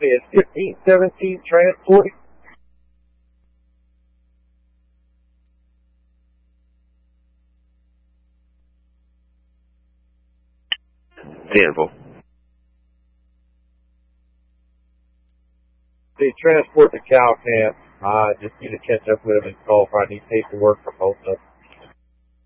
is 1517 transporting. Danville. They transport the cow camp. Just need to catch up with them and call if I need paperwork for both of them.